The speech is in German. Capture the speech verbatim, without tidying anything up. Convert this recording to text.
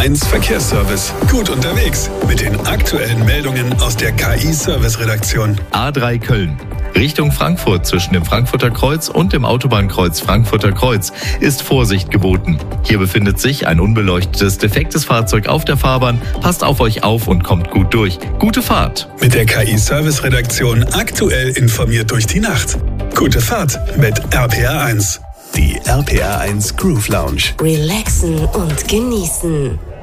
eins Verkehrsservice. Gut unterwegs mit den aktuellen Meldungen aus der K I-Service-Redaktion. A drei Köln. Richtung Frankfurt zwischen dem Frankfurter Kreuz und dem Autobahnkreuz Frankfurter Kreuz ist Vorsicht geboten. Hier befindet sich ein unbeleuchtetes, defektes Fahrzeug auf der Fahrbahn. Passt auf euch auf und kommt gut durch. Gute Fahrt! Mit der K I-Service-Redaktion aktuell informiert durch die Nacht. Gute Fahrt mit R P R eins. Die R P R eins Groove Lounge. Relaxen und genießen.